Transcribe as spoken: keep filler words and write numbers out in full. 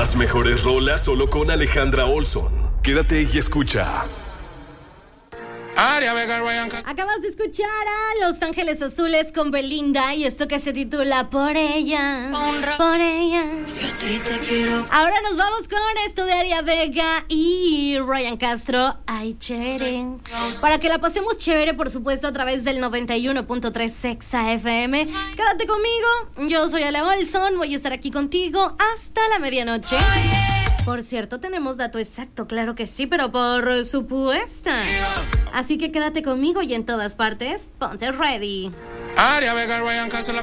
Las mejores rolas solo con Alejandra Olson. Quédate y escucha. Acabas de escuchar a Los Ángeles Azules con Belinda y esto que se titula Por ella, por ella. Ahora nos vamos con esto de Aria Vega y Ryan Castro. Ay, chévere. Para que la pasemos chévere, por supuesto, a través del noventa y uno punto tres Sexa F M. Quédate conmigo. Yo soy Ale Olson. Voy a estar aquí contigo hasta la medianoche. Por cierto, tenemos dato exacto, claro que sí, pero por supuesto. Así que quédate conmigo y en todas partes, ponte ready. Aria Vega, Ryan Castro.